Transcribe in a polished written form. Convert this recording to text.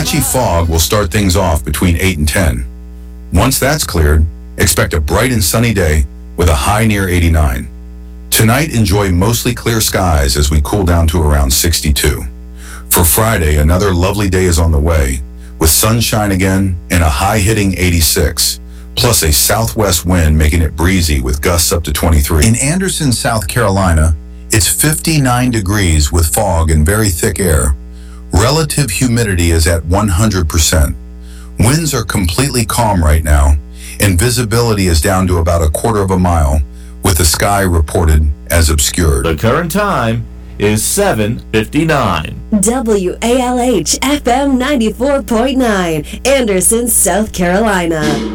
patchy fog will start things off between 8 and 10. Once that's cleared, expect a bright and sunny day with a high near 89. Tonight, enjoy mostly clear skies as we cool down to around 62. For Friday, another lovely day is on the way, with sunshine again and a high-hitting 86, plus a southwest wind making it breezy with gusts up to 23. In Anderson, South Carolina, it's 59 degrees with fog and very thick air. Relative humidity is at 100%. Winds are completely calm right now, and visibility is down to about a quarter of a mile, with the sky reported as obscured. The current time is 7:59. WALH FM 94.9, Anderson, South Carolina.